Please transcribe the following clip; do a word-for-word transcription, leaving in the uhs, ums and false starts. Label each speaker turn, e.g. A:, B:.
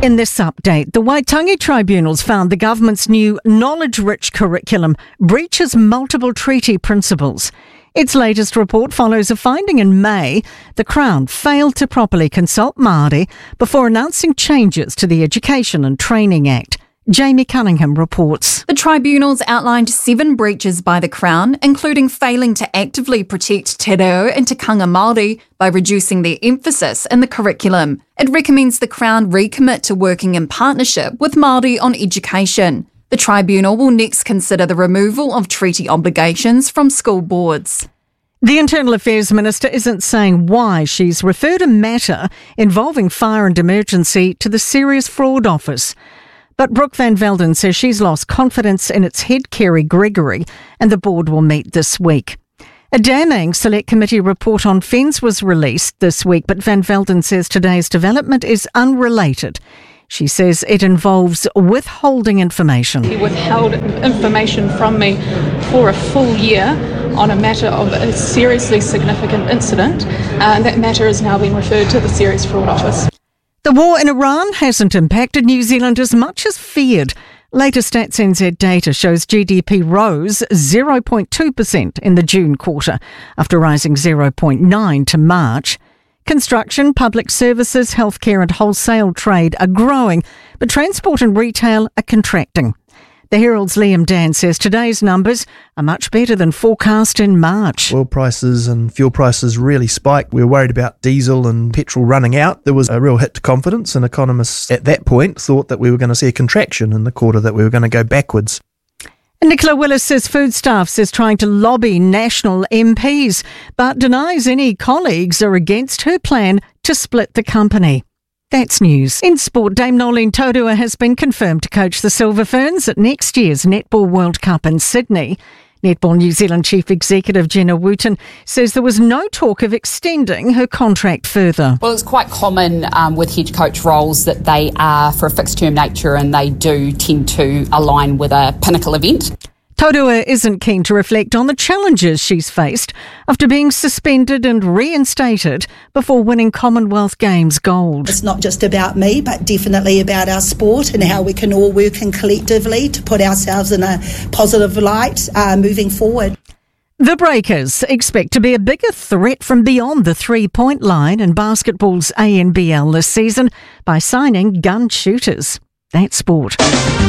A: In this update, the Waitangi Tribunals found the government's new knowledge-rich curriculum breaches multiple treaty principles. Its latest report follows a finding in May the Crown failed to properly consult Māori before announcing changes to the Education and Training Act. Jamie Cunningham reports.
B: The tribunals outlined seven breaches by the Crown, including failing to actively protect te reo and tikanga Māori by reducing their emphasis in the curriculum. It recommends the Crown recommit to working in partnership with Māori on education. The tribunal will next consider the removal of treaty obligations from school boards.
A: The Internal Affairs Minister isn't saying why she's referred a matter involving fire and emergency to the Serious Fraud Office. But Brooke Van Velden says she's lost confidence in its head, Kerry Gregory, and the board will meet this week. A damning Select Committee report on F E N Z was released this week, but Van Velden says today's development is unrelated. She says it involves withholding information.
C: He withheld information from me for a full year on a matter of a seriously significant incident, uh, and that matter has now been referred to the Serious Fraud Office.
A: The war in Iran hasn't impacted New Zealand as much as feared. Latest Stats N Z data shows G D P rose zero point two percent in the June quarter, after rising zero point nine percent to March. Construction, public services, healthcare and wholesale trade are growing, but transport and retail are contracting. The Herald's Liam Dan says today's numbers are much better than forecast in March.
D: Oil prices and fuel prices really spiked. We were worried about diesel and petrol running out. There was a real hit to confidence, and economists at that point thought that we were going to see a contraction in the quarter, that we were going to go backwards.
A: Nicola Willis says Foodstuffs is trying to lobby national M Ps, but denies any colleagues are against her plan to split the company. That's news. In sport, Dame Nolene Taurua has been confirmed to coach the Silver Ferns at next year's Netball World Cup in Sydney. Netball New Zealand Chief Executive Jenna Wooten says there was no talk of extending her contract further.
E: Well, it's quite common um, with head coach roles that they are for a fixed term nature, and they do tend to align with a pinnacle event.
A: Taurua isn't keen to reflect on the challenges she's faced after being suspended and reinstated before winning Commonwealth Games gold.
F: It's not just about me, but definitely about our sport and how we can all work in collectively to put ourselves in a positive light uh, moving forward.
A: The Breakers expect to be a bigger threat from beyond the three-point line in basketball's A N B L this season by signing gun shooters. That's sport.